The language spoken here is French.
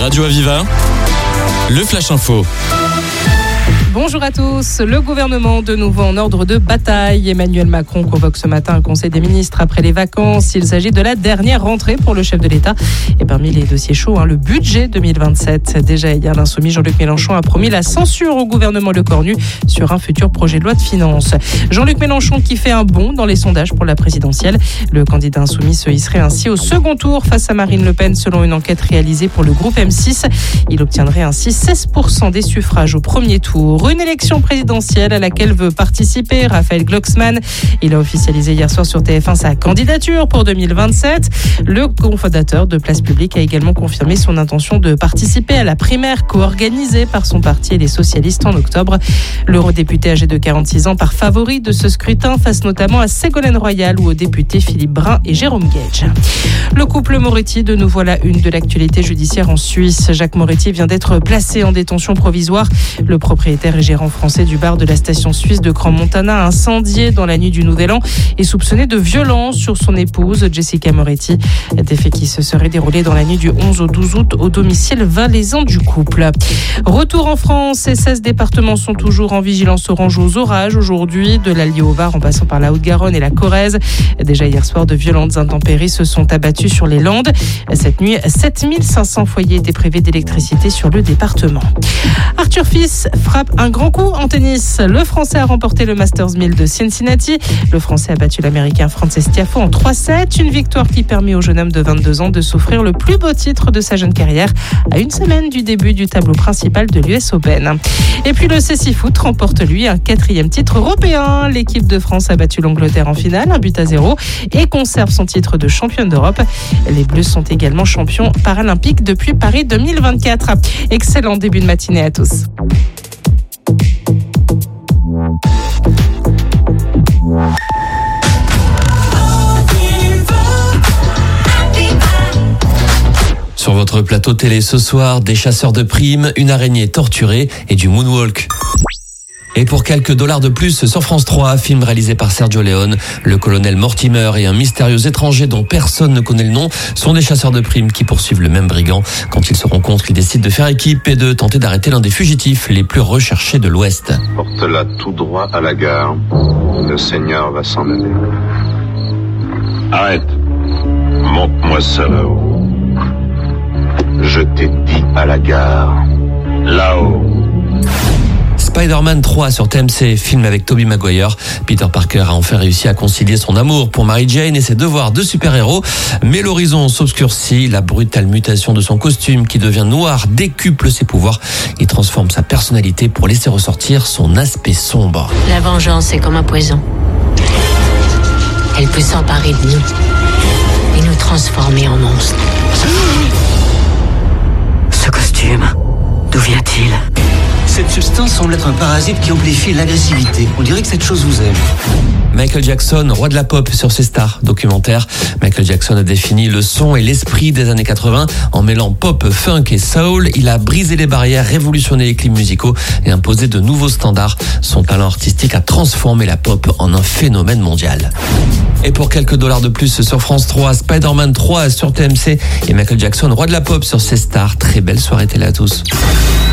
Radio Aviva, le Flash Info. Bonjour à tous. Le gouvernement de nouveau en ordre de bataille. Emmanuel Macron convoque ce matin un conseil des ministres après les vacances. Il s'agit de la dernière rentrée pour le chef de l'État. Et parmi les dossiers chauds, le budget 2027. Déjà hier, l'insoumis Jean-Luc Mélenchon a promis la censure au gouvernement Lecornu sur un futur projet de loi de finances. Jean-Luc Mélenchon qui fait un bond dans les sondages pour la présidentielle. Le candidat insoumis se hisserait ainsi au second tour face à Marine Le Pen selon une enquête réalisée pour le groupe M6. Il obtiendrait ainsi 16% des suffrages au premier tour. Une élection présidentielle à laquelle veut participer Raphaël Glucksmann. Il a officialisé hier soir sur TF1 sa candidature pour 2027. Le cofondateur de Place Publique a également confirmé son intention de participer à la primaire co-organisée par son parti et les socialistes en octobre. L'eurodéputé âgé de 46 ans part favori de ce scrutin face notamment à Ségolène Royal ou aux députés Philippe Brun et Jérôme Gage. Le couple Moretti, de nouveau à la une de l'actualité judiciaire en Suisse. Jacques Moretti vient d'être placé en détention provisoire. Le propriétaire et gérant français du bar de la station suisse de Crans-Montana, incendié dans la nuit du Nouvel An, est soupçonné de violence sur son épouse Jessica Moretti. Des faits qui se seraient déroulés dans la nuit du 11 au 12 août au domicile valaisan du couple. Retour en France, ces 16 départements sont toujours en vigilance orange aux orages aujourd'hui, de l'Allier au Var en passant par la Haute-Garonne et la Corrèze. Déjà hier soir, de violentes intempéries se sont abattues sur les Landes. Cette nuit, 7500 foyers étaient privés d'électricité sur le département. Arthur Fils frappe un grand coup en tennis. Le Français a remporté le Masters 1000 de Cincinnati. Le Français a battu l'Américain Frances Tiafoe en 3-7. Une victoire qui permet au jeune homme de 22 ans de s'offrir le plus beau titre de sa jeune carrière à une semaine du début du tableau principal de l'US Open. Et puis le CC Foot remporte lui un 4e titre européen. L'équipe de France a battu l'Angleterre en finale, 1-0, et conserve son titre de championne d'Europe. Les Bleus sont également champions paralympiques depuis Paris 2024. Excellent début de matinée à tous. Sur votre plateau télé ce soir, des chasseurs de primes, une araignée torturée et du moonwalk. Et pour quelques dollars de plus sur France 3, film réalisé par Sergio Leone, le colonel Mortimer et un mystérieux étranger dont personne ne connaît le nom sont des chasseurs de primes qui poursuivent le même brigand. Quand ils se rencontrent, ils décident de faire équipe et de tenter d'arrêter l'un des fugitifs les plus recherchés de l'Ouest. Porte-la tout droit à la gare. Le Seigneur va s'en aller. Arrête. Monte-moi ça là-haut. Je t'ai dit à la gare. Là-haut. Spider-Man 3 sur TMC, film avec Tobey Maguire. Peter Parker a enfin réussi à concilier son amour pour Mary Jane et ses devoirs de super-héros. Mais l'horizon s'obscurcit, la brutale mutation de son costume qui devient noir décuple ses pouvoirs. Il transforme sa personnalité pour laisser ressortir son aspect sombre. La vengeance est comme un poison. Elle peut s'emparer de nous et nous transformer en monstres. Ce costume, d'où vient-il ? Cette substance semble être un parasite qui amplifie l'agressivité. On dirait que cette chose vous aime. Michael Jackson, roi de la pop sur ses stars, documentaire. Michael Jackson a défini le son et l'esprit des années 80 en mêlant pop, funk et soul. Il a brisé les barrières, révolutionné les clips musicaux et imposé de nouveaux standards. Son talent artistique a transformé la pop en un phénomène mondial. Et pour quelques dollars de plus sur France 3, Spider-Man 3 sur TMC et Michael Jackson, roi de la pop sur ses stars. Très belle soirée télé à tous.